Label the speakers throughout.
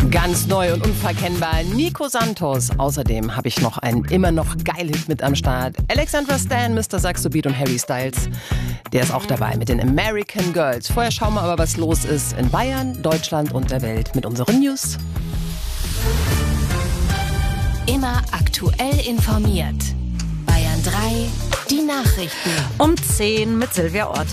Speaker 1: Ganz neu und unverkennbar Nico Santos. Außerdem habe ich noch einen immer noch geil Hit mit am Start. Alexandra Stan, Mr. Saxo Beat und Harry Styles. Der ist auch dabei mit den American Girls. Vorher schauen wir aber, was los ist in Bayern, Deutschland und der Welt mit unseren News.
Speaker 2: Immer aktuell informiert. Bayern 3, die Nachrichten.
Speaker 3: Um 10 mit Silvia Ort.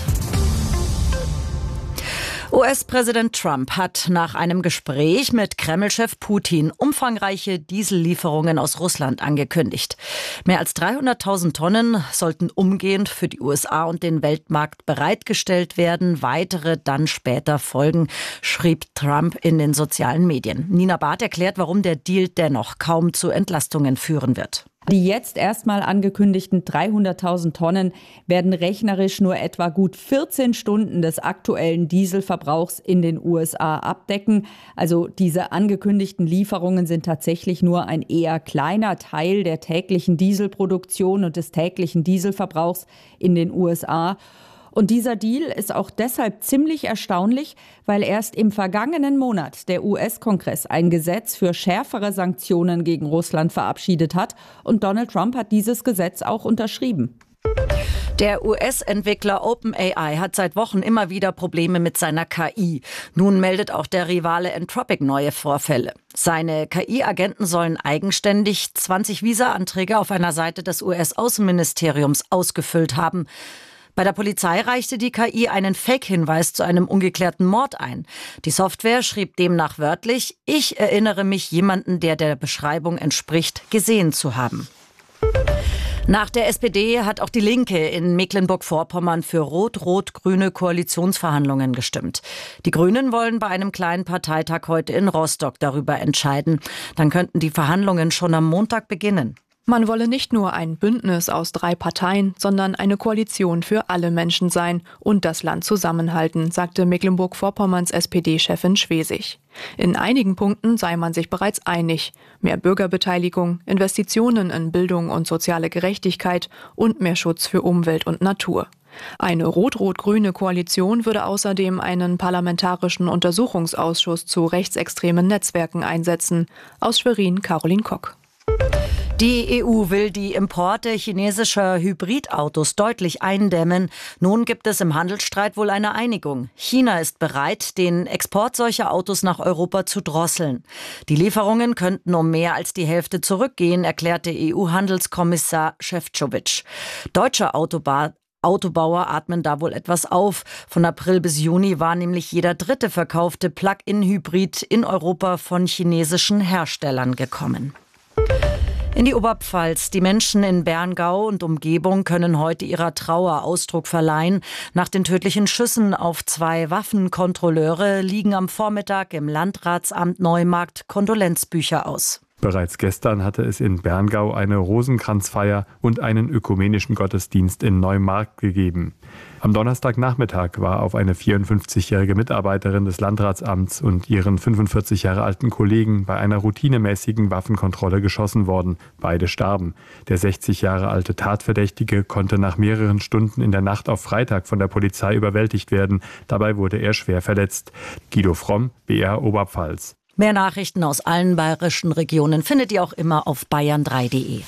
Speaker 3: US-Präsident Trump hat nach einem Gespräch mit Kreml-Chef Putin umfangreiche Diesellieferungen aus Russland angekündigt. Mehr als 300.000 Tonnen sollten umgehend für die USA und den Weltmarkt bereitgestellt werden. Weitere dann später folgen, schrieb Trump in den sozialen Medien. Nina Barth erklärt, warum der Deal dennoch kaum zu Entlastungen führen wird.
Speaker 4: Die jetzt erstmal angekündigten 300.000 Tonnen werden rechnerisch nur etwa gut 14 Stunden des aktuellen Dieselverbrauchs in den USA abdecken. Also diese angekündigten Lieferungen sind tatsächlich nur ein eher kleiner Teil der täglichen Dieselproduktion und des täglichen Dieselverbrauchs in den USA. Und dieser Deal ist auch deshalb ziemlich erstaunlich, weil erst im vergangenen Monat der US-Kongress ein Gesetz für schärfere Sanktionen gegen Russland verabschiedet hat. Und Donald Trump hat dieses Gesetz auch unterschrieben.
Speaker 3: Der US-Entwickler OpenAI hat seit Wochen immer wieder Probleme mit seiner KI. Nun meldet auch der Rivale Anthropic neue Vorfälle. Seine KI-Agenten sollen eigenständig 20 Visa-Anträge auf einer Seite des US-Außenministeriums ausgefüllt haben. Bei der Polizei reichte die KI einen Fake-Hinweis zu einem ungeklärten Mord ein. Die Software schrieb demnach wörtlich: Ich erinnere mich, jemanden, der Beschreibung entspricht, gesehen zu haben. Nach der SPD hat auch die Linke in Mecklenburg-Vorpommern für rot-rot-grüne Koalitionsverhandlungen gestimmt. Die Grünen wollen bei einem kleinen Parteitag heute in Rostock darüber entscheiden. Dann könnten die Verhandlungen schon am Montag beginnen.
Speaker 5: Man wolle nicht nur ein Bündnis aus 3 Parteien, sondern eine Koalition für alle Menschen sein und das Land zusammenhalten, sagte Mecklenburg-Vorpommerns SPD-Chefin Schwesig. In einigen Punkten sei man sich bereits einig. Mehr Bürgerbeteiligung, Investitionen in Bildung und soziale Gerechtigkeit und mehr Schutz für Umwelt und Natur. Eine rot-rot-grüne Koalition würde außerdem einen parlamentarischen Untersuchungsausschuss zu rechtsextremen Netzwerken einsetzen. Aus Schwerin, Caroline Kock.
Speaker 3: Die EU will die Importe chinesischer Hybridautos deutlich eindämmen. Nun gibt es im Handelsstreit wohl eine Einigung. China ist bereit, den Export solcher Autos nach Europa zu drosseln. Die Lieferungen könnten um mehr als die Hälfte zurückgehen, erklärte EU-Handelskommissar Šefčovič. Deutsche Autobauer atmen da wohl etwas auf. Von April bis Juni war nämlich jeder dritte verkaufte Plug-in-Hybrid in Europa von chinesischen Herstellern gekommen. In die Oberpfalz. Die Menschen in Berngau und Umgebung können heute ihrer Trauer Ausdruck verleihen. Nach den tödlichen Schüssen auf 2 Waffenkontrolleure liegen am Vormittag im Landratsamt Neumarkt Kondolenzbücher aus.
Speaker 6: Bereits gestern hatte es in Berngau eine Rosenkranzfeier und einen ökumenischen Gottesdienst in Neumarkt gegeben. Am Donnerstagnachmittag war auf eine 54-jährige Mitarbeiterin des Landratsamts und ihren 45 Jahre alten Kollegen bei einer routinemäßigen Waffenkontrolle geschossen worden. Beide starben. Der 60 Jahre alte Tatverdächtige konnte nach mehreren Stunden in der Nacht auf Freitag von der Polizei überwältigt werden. Dabei wurde er schwer verletzt. Guido Fromm, BR Oberpfalz.
Speaker 3: Mehr Nachrichten aus allen bayerischen Regionen findet ihr auch immer auf bayern3.de.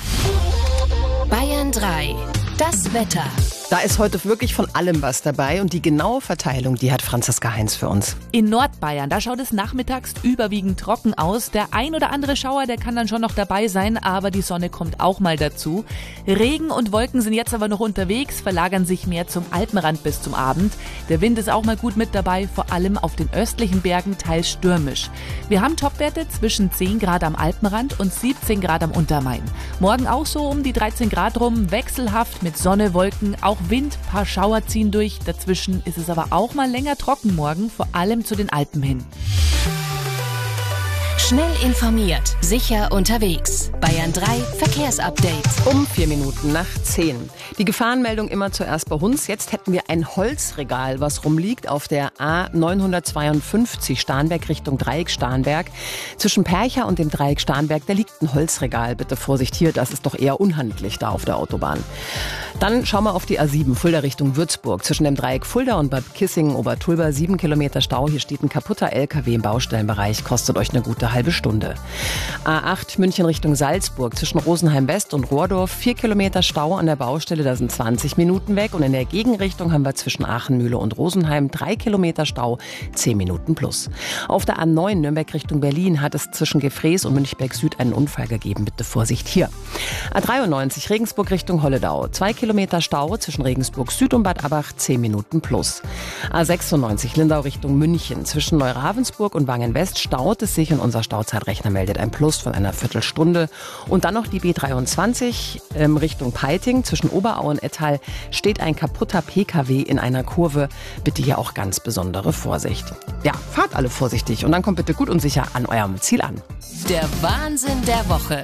Speaker 2: Bayern 3, das Wetter.
Speaker 1: Da ist heute wirklich von allem was dabei und die genaue Verteilung, die hat Franziska Heinz für uns.
Speaker 7: In Nordbayern, da schaut es nachmittags überwiegend trocken aus. Der ein oder andere Schauer, der kann dann schon noch dabei sein, aber die Sonne kommt auch mal dazu. Regen und Wolken sind jetzt aber noch unterwegs, verlagern sich mehr zum Alpenrand bis zum Abend. Der Wind ist auch mal gut mit dabei, vor allem auf den östlichen Bergen teils stürmisch. Wir haben Topwerte zwischen 10 Grad am Alpenrand und 17 Grad am Untermain. Morgen auch so um die 13 Grad rum, wechselhaft mit Sonne, Wolken, auch Wind, paar Schauer ziehen durch. Dazwischen ist es aber auch mal länger trocken morgen, vor allem zu den Alpen hin.
Speaker 2: Schnell informiert, sicher unterwegs. Bayern 3 Verkehrsupdate.
Speaker 1: Um 4 Minuten nach 10. Die Gefahrenmeldung immer zuerst bei uns. Jetzt hätten wir ein Holzregal, was rumliegt auf der A952 Starnberg Richtung Dreieck Starnberg. Zwischen Percha und dem Dreieck Starnberg, da liegt ein Holzregal. Bitte Vorsicht hier, das ist doch eher unhandlich da auf der Autobahn. Dann schauen wir auf die A7 Fulda Richtung Würzburg. Zwischen dem Dreieck Fulda und Bad Kissingen Obertulba 7 Kilometer Stau. Hier steht ein kaputter LKW im Baustellenbereich, kostet euch eine gute halbe halbe Stunde. A8 München Richtung Salzburg zwischen Rosenheim West und Rohrdorf 4 Kilometer Stau an der Baustelle, da sind 20 Minuten weg. Und in der Gegenrichtung haben wir zwischen Aachenmühle und Rosenheim 3 Kilometer Stau, 10 Minuten plus. Auf der A9 Nürnberg Richtung Berlin hat es zwischen Gefrees und Münchberg Süd einen Unfall gegeben. Bitte Vorsicht hier. A93 Regensburg Richtung Holledau. 2 Kilometer Stau zwischen Regensburg Süd und Bad Abach, 10 Minuten plus. A96 Lindau Richtung München. Zwischen Neuravensburg und Wangen West staut es sich und unser Stauzeitrechner meldet ein Plus von einer Viertelstunde. Und dann noch die B23 Richtung Peiting. Zwischen Oberau und Ettal steht ein kaputter PKW in einer Kurve. Bitte hier auch ganz besondere Vorsicht. Ja, fahrt alle vorsichtig und dann kommt bitte gut und sicher an eurem Ziel an.
Speaker 2: Der Wahnsinn der Woche.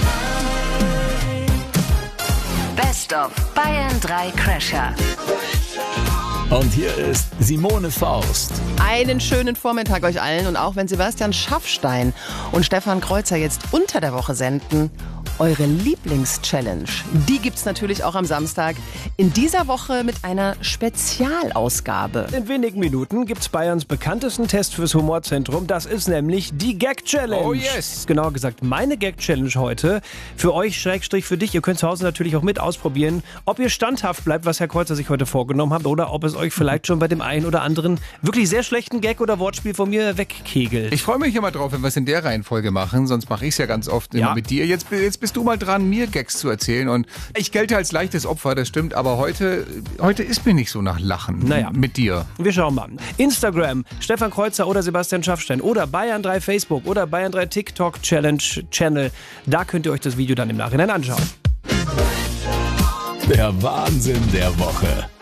Speaker 2: Best of Bayern 3 Crasher.
Speaker 8: Und hier ist Simone Faust.
Speaker 1: Einen schönen Vormittag euch allen und auch wenn Sebastian Schaffstein und Stefan Kreuzer jetzt unter der Woche senden, eure Lieblings-Challenge, die gibt's natürlich auch am Samstag. In dieser Woche mit einer Spezialausgabe.
Speaker 9: In wenigen Minuten gibt's Bayerns bekanntesten Test fürs Humorzentrum. Das ist nämlich die Gag-Challenge.
Speaker 10: Oh yes!
Speaker 9: Genauer gesagt, meine Gag-Challenge heute. Für euch, Schrägstrich für dich. Ihr könnt zu Hause natürlich auch mit ausprobieren, ob ihr standhaft bleibt, was Herr Kreuzer sich heute vorgenommen hat, oder ob es euch vielleicht schon bei dem einen oder anderen wirklich sehr schlechten Gag oder Wortspiel von mir wegkegelt.
Speaker 10: Ich freue mich immer drauf, wenn wir es in der Reihenfolge machen, sonst mache ich es ja ganz oft immer mit dir. Jetzt bist du mal dran, mir Gags zu erzählen und ich gelte als leichtes Opfer, das stimmt, aber heute ist mir nicht so nach Lachen mit dir.
Speaker 9: Wir schauen mal. Instagram, Stefan Kreuzer oder Sebastian Schaffstein oder Bayern 3 Facebook oder Bayern 3 TikTok Channel. Da könnt ihr euch das Video dann im Nachhinein anschauen.
Speaker 8: Der Wahnsinn der Woche.